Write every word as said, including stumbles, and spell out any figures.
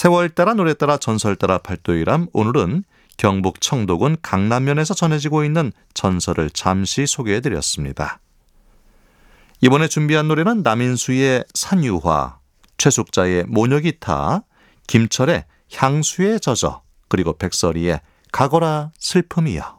세월 따라 노래 따라 전설 따라 팔도일람, 오늘은 경북 청도군 강남면에서 전해지고 있는 전설을 잠시 소개해드렸습니다. 이번에 준비한 노래는 남인수의 산유화, 최숙자의 모녀기타, 김철의 향수에 젖어, 그리고 백설이의 가거라 슬픔이여.